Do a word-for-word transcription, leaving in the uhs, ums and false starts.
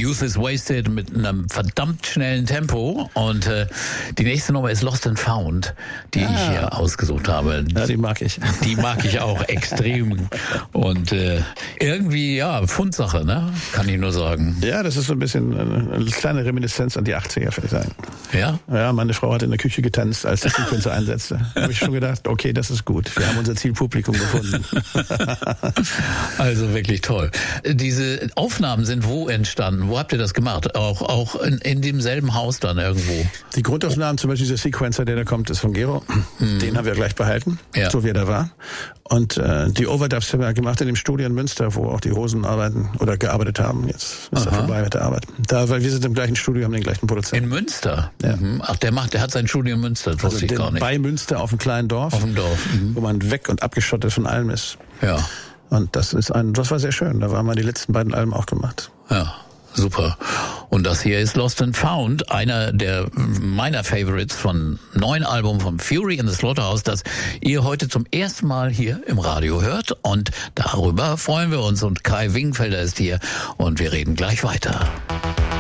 Youth is Wasted mit einem verdammt schnellen Tempo. Und äh, die nächste Nummer ist Lost and Found, die ah. ich hier ausgesucht habe. Ja, die mag ich. Die mag ich auch extrem. Und äh, irgendwie, ja, Fundsache, ne? Kann ich nur sagen. Ja, das ist so ein bisschen eine kleine Reminiszenz an die achtziger, würde ich sagen. Ja? Ja, meine Frau hat in der Küche getanzt, als der Sequencer einsetzte. Da habe ich schon gedacht, okay, das ist gut. Wir haben unser Zielpublikum gefunden. Also wirklich toll. Diese Aufnahmen sind wo entstanden? Wo habt ihr das gemacht? Auch auch in, in demselben Haus dann irgendwo? Die Grundaufnahmen, zum Beispiel dieser Sequencer, der da kommt, ist von Gero. Mhm. Den haben wir gleich behalten, ja. so wie er da war. Und äh, die Overdubs haben wir gemacht in dem Studio in Münster, wo auch die Hosen arbeiten oder gearbeitet haben. Jetzt ist er vorbei mit der Arbeit. Da, weil wir sind im gleichen Studio, haben den gleichen Produzenten. In Münster? Ja. Mhm. Ach, der macht, der hat sein Studio in Münster, das wusste also ich gar nicht. Bei Münster auf einem kleinen Dorf. Auf dem Dorf. Mhm. Wo man weg und abgeschottet von allem ist. Ja. Und das ist ein, das war sehr schön. Da haben wir die letzten beiden Alben auch gemacht. Ja. Super. Und das hier ist Lost and Found, einer der meiner Favorites von neuen Album von Fury in the Slaughterhouse, das ihr heute zum ersten Mal hier im Radio hört. Und darüber freuen wir uns. Und Kai Wingfelder ist hier und wir reden gleich weiter.